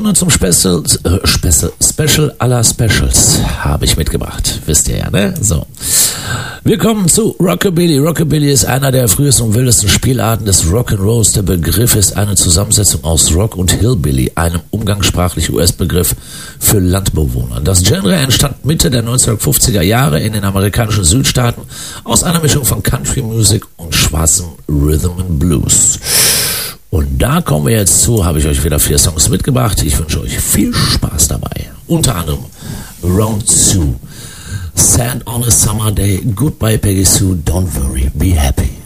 Zum Special aller Specials habe ich mitgebracht. Wisst ihr ja, ne? So. Wir kommen zu Rockabilly. Rockabilly ist einer der frühesten und wildesten Spielarten des Rock'n'Rolls. Der Begriff ist eine Zusammensetzung aus Rock und Hillbilly, einem umgangssprachlichen US-Begriff für Landbewohner. Das Genre entstand Mitte der 1950er Jahre in den amerikanischen Südstaaten aus einer Mischung von Country Music und schwarzem Rhythm and Blues. Und da kommen wir jetzt zu, habe ich euch wieder 4 Songs mitgebracht. Ich wünsche euch viel Spaß dabei. Unter anderem Round 2, Sand on a Summer Day, Goodbye Peggy Sue, Don't Worry, Be Happy.